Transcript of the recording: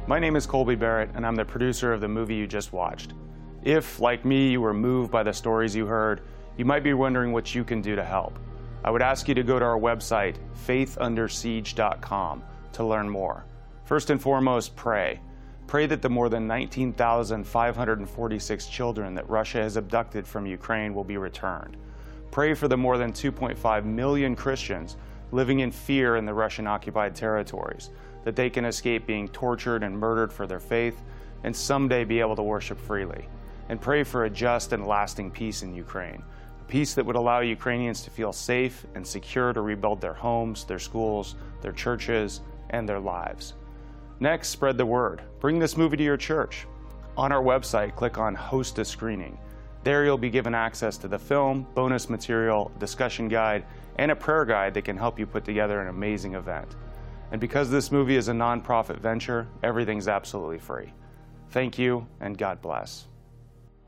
My name is Colby Barrett, and I'm the producer of the movie you just watched. If, like me, you were moved by the stories you heard, you might be wondering what you can do to help. I would ask you to go to our website, faithundersiege.com, to learn more. First and foremost, pray. Pray that the more than 19,546 children that Russia has abducted from Ukraine will be returned. Pray for the more than 2.5 million Christians living in fear in the Russian-occupied territories, that they can escape being tortured and murdered for their faith and someday be able to worship freely. And pray for a just and lasting peace in Ukraine, a peace that would allow Ukrainians to feel safe and secure to rebuild their homes, their schools, their churches, and their lives. Next, spread the word. Bring this movie to your church. On our website, click on Host a Screening. There you'll be given access to the film, bonus material, discussion guide, and a prayer guide that can help you put together an amazing event. And because this movie is a nonprofit venture, everything's absolutely free. Thank you, and God bless.